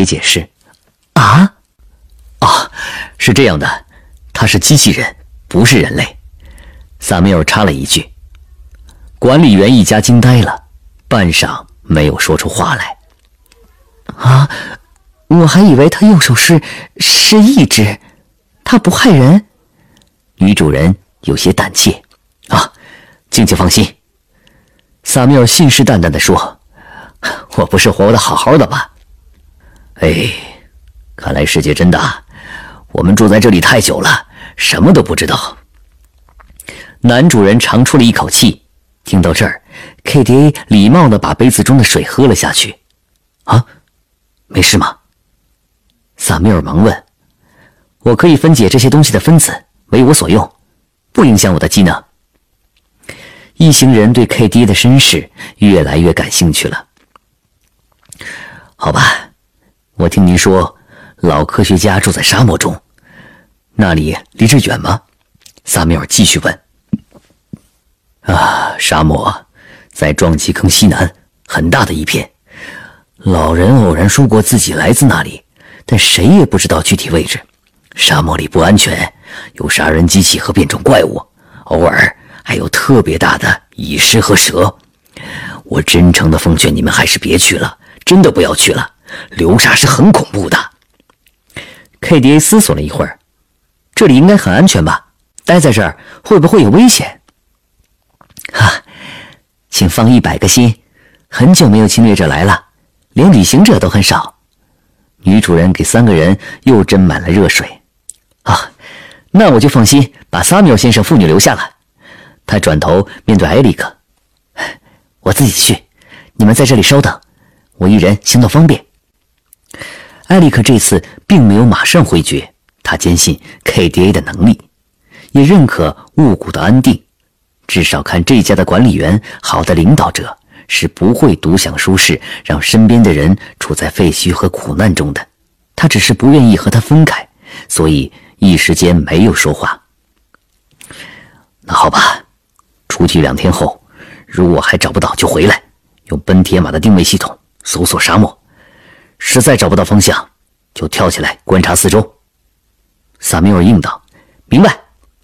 爹解释。啊？哦，是这样的，他是机器人，不是人类。萨缪尔插了一句。管理员一家惊呆了，半晌没有说出话来。啊，我还以为他右手是义肢，他不害人。女主人有些胆怯。啊，静静放心。萨缪尔信誓旦旦地说，我不是活得好好的吗？哎，看来世界真大，我们住在这里太久了，什么都不知道。男主人长出了一口气。听到这儿 ，KDA 礼貌地把杯子中的水喝了下去。啊，没事吗？萨缪尔忙问。我可以分解这些东西的分子，为我所用，不影响我的机能。一行人对 KDA 的身世越来越感兴趣了。好吧，我听您说，老科学家住在沙漠中，那里离这远吗？萨缪尔继续问。啊，沙漠在撞击坑西南，很大的一片。老人偶然说过自己来自那里，但谁也不知道具体位置。沙漠里不安全，有杀人机器和变种怪物，偶尔还有特别大的蚁狮和蛇。我真诚地奉劝你们还是别去了，真的不要去了，流沙是很恐怖的。KDA 思索了一会儿，这里应该很安全吧？待在这儿会不会有危险？请放100个心，很久没有侵略者来了，连旅行者都很少。女主人给3个人又斟满了热水。啊，那我就放心把萨缪尔先生父女留下了。他转头面对埃里克，我自己去，你们在这里稍等，我一人行动方便。埃里克这次并没有马上回绝，他坚信 KDA 的能力，也认可雾谷的安定。至少看这家的管理员，好的领导者是不会独享舒适，让身边的人处在废墟和苦难中的。他只是不愿意和他分开，所以一时间没有说话。那好吧，出去2天后，如果还找不到就回来，用奔铁马的定位系统搜索沙漠，实在找不到方向就跳起来观察四周。萨缪尔应道。明白。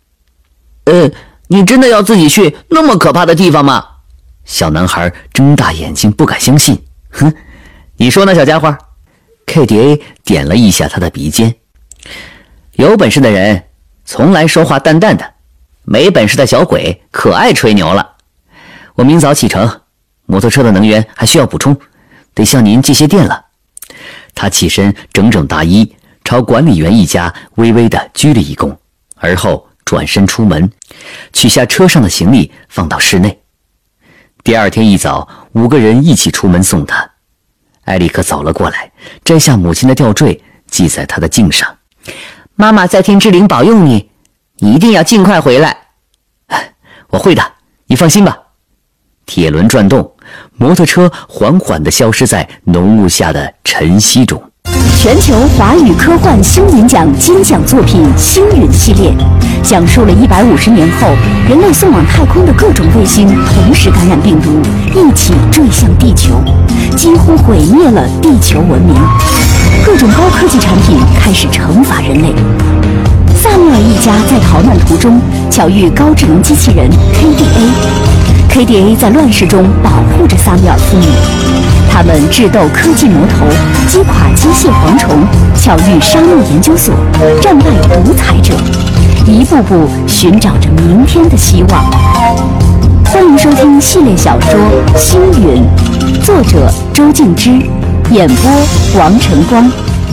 你真的要自己去那么可怕的地方吗？小男孩睁大眼睛不敢相信。哼，你说呢，小家伙？ KDA 点了一下他的鼻尖。有本事的人从来说话淡淡的，没本事的小鬼可爱吹牛了。我明早启程，摩托车的能源还需要补充，得向您借些电了。他起身整整大衣，朝管理员一家微微地鞠了一躬，而后转身出门，取下车上的行李放到室内。第二天一早，5个人一起出门送他。埃里克走了过来，摘下母亲的吊坠系在他的颈上。妈妈在天之灵保佑你，你一定要尽快回来。我会的，你放心吧。铁轮转动，摩托车缓缓地消失在浓雾下的晨曦中。 全球华语科幻星云奖金奖作品《星云》系列，讲述了150年后人类送往太空的各种卫星同时感染病毒，一起坠向地球，几乎毁灭了地球文明。各种高科技产品开始惩罚人类。萨缪尔一家在逃难途中巧遇高智能机器人 KDA。KDA 在乱世中保护着萨缪尔父女，他们智斗科技魔头，击垮机械蝗虫，巧遇沙漠研究所，战败独裁者，一步步寻找着明天的希望。欢迎收听系列小说《星云》，作者周静之，演播王晨光。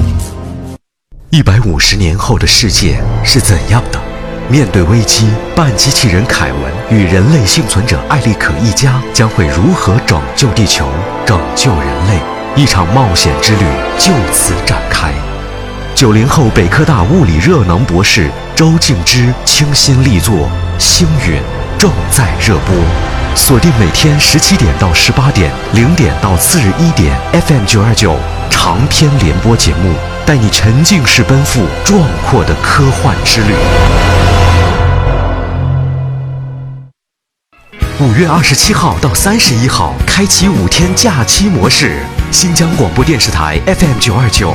150年后的世界是怎样的？面对危机，半机器人凯文与人类幸存者艾利可一家将会如何拯救地球、拯救人类？一场冒险之旅就此展开。90后北科大物理热能博士周静之倾心力作《星云》正在热播，锁定每天17点到18点，0点到次日1点 FM 929长篇联播节目，带你沉浸式奔赴壮阔的科幻之旅。5月27号到31号，开启5天假期模式。新疆广播电视台 FM 929